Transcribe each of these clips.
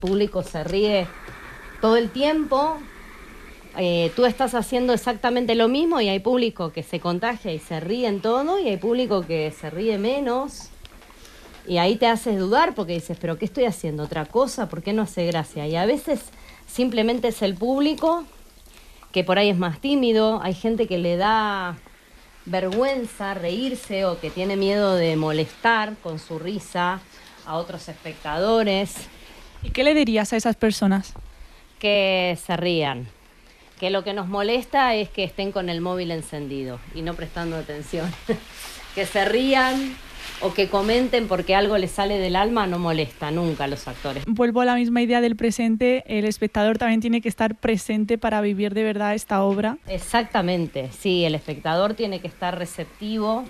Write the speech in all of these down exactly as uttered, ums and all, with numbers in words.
El público se ríe todo el tiempo, eh, tú estás haciendo exactamente lo mismo y hay público que se contagia y se ríe en todo y hay público que se ríe menos y ahí te haces dudar porque dices, pero ¿qué estoy haciendo? ¿Otra cosa? ¿Por qué no hace gracia? Y a veces simplemente es el público que por ahí es más tímido, hay gente que le da vergüenza reírse o que tiene miedo de molestar con su risa a otros espectadores. ¿Y qué le dirías a esas personas? Que se rían, que lo que nos molesta es que estén con el móvil encendido y no prestando atención. Que se rían o que comenten porque algo les sale del alma no molesta nunca a los actores. Vuelvo a la misma idea del presente, el espectador también tiene que estar presente para vivir de verdad esta obra. Exactamente, sí, el espectador tiene que estar receptivo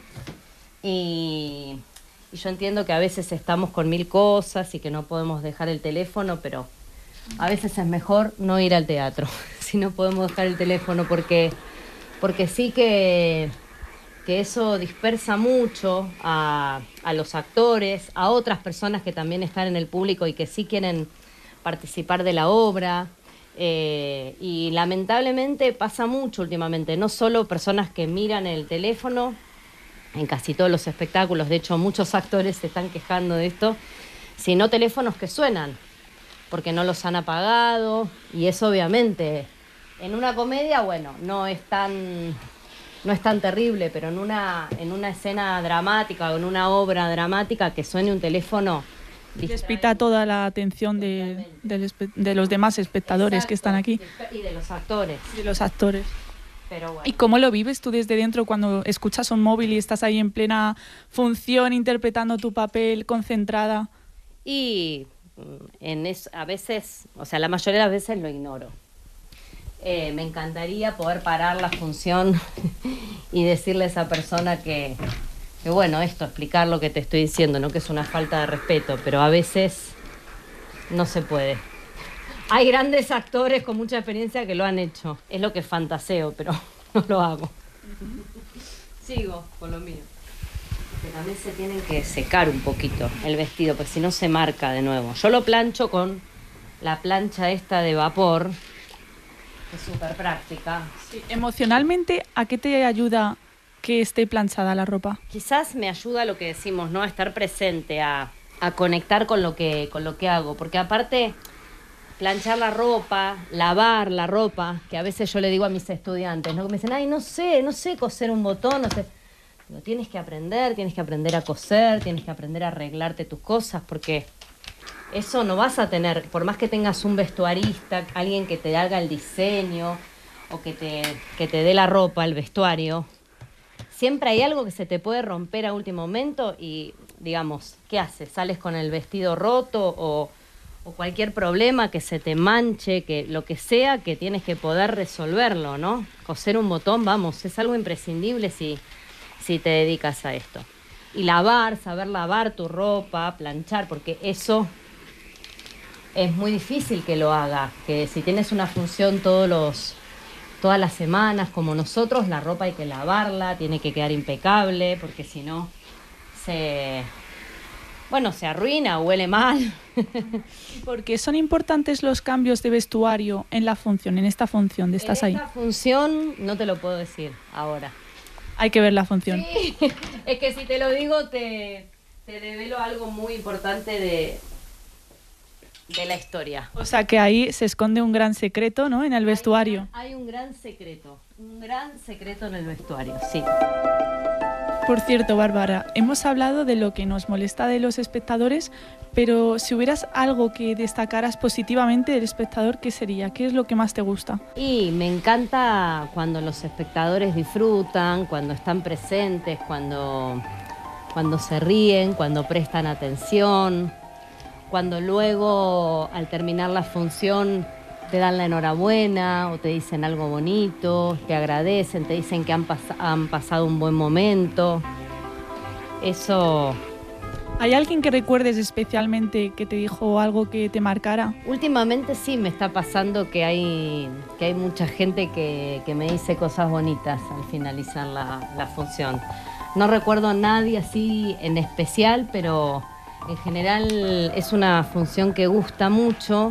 y... Y yo entiendo que a veces estamos con mil cosas y que no podemos dejar el teléfono, pero a veces es mejor no ir al teatro si no podemos dejar el teléfono, porque, porque sí que, que eso dispersa mucho a, a los actores, a otras personas que también están en el público y que sí quieren participar de la obra. Eh, y lamentablemente pasa mucho últimamente, no solo personas que miran el teléfono, en casi todos los espectáculos, de hecho muchos actores se están quejando de esto, sino teléfonos que suenan, porque no los han apagado, y eso obviamente, en una comedia, bueno, no es tan, no es tan terrible, pero en una, en una escena dramática o en una obra dramática que suene un teléfono... Les pita toda la atención de, de, de los demás espectadores. Exacto, que están aquí. Y de los actores. De los actores. Pero bueno. ¿Y cómo lo vives tú desde dentro cuando escuchas un móvil y estás ahí en plena función interpretando tu papel concentrada? Y en eso, a veces, o sea, la mayoría de las veces lo ignoro. Eh, me encantaría poder parar la función y decirle a esa persona que, que, bueno, esto, explicar lo que te estoy diciendo, no que es una falta de respeto, pero a veces no se puede. Hay grandes actores con mucha experiencia que lo han hecho. Es lo que fantaseo, pero no lo hago. Sigo con lo mío. Que también se tienen que secar un poquito el vestido, porque si no se marca de nuevo. Yo lo plancho con la plancha esta de vapor, que es súper práctica. Sí. Emocionalmente, ¿a qué te ayuda que esté planchada la ropa? Quizás me ayuda a lo que decimos, ¿no? A estar presente, a, a conectar con lo que, con lo que hago. Porque aparte... planchar la ropa, lavar la ropa, que a veces yo le digo a mis estudiantes, ¿no? Que me dicen, ay, no sé, no sé coser un botón, no sé. Digo, tienes que aprender, tienes que aprender a coser, tienes que aprender a arreglarte tus cosas, porque eso no vas a tener, por más que tengas un vestuarista, alguien que te haga el diseño, o que te, que te dé la ropa, el vestuario, siempre hay algo que se te puede romper a último momento y, digamos, ¿qué haces? ¿Sales con el vestido roto o... o cualquier problema que se te manche, que lo que sea, que tienes que poder resolverlo, ¿no? Coser un botón, vamos, es algo imprescindible si, si te dedicas a esto. Y lavar, saber lavar tu ropa, planchar, porque eso es muy difícil que lo haga, que si tienes una función todos los, todas las semanas, como nosotros, la ropa hay que lavarla, tiene que quedar impecable, porque si no se... bueno, se arruina, huele mal. ¿Por qué son importantes los cambios de vestuario en la función, en esta función de Estás Ahí? En esta función no te lo puedo decir ahora. Hay que ver la función. Sí, es que si te lo digo te, te develo algo muy importante de, de la historia. O sea que ahí se esconde un gran secreto, ¿no? En el vestuario. Hay, hay un gran secreto, un gran secreto en el vestuario, sí. Por cierto, Bárbara, hemos hablado de lo que nos molesta de los espectadores, pero si hubieras algo que destacaras positivamente del espectador, ¿qué sería? ¿Qué es lo que más te gusta? Y me encanta cuando los espectadores disfrutan, cuando están presentes, cuando, cuando se ríen, cuando prestan atención, cuando luego al terminar la función te dan la enhorabuena o te dicen algo bonito, te agradecen, te dicen que han, pas- han pasado un buen momento. Eso... ¿Hay alguien que recuerdes especialmente que te dijo algo que te marcara? Últimamente sí me está pasando que hay, que hay mucha gente que, que me dice cosas bonitas al finalizar la, la función. No recuerdo a nadie así en especial, pero En general es una función que gusta mucho.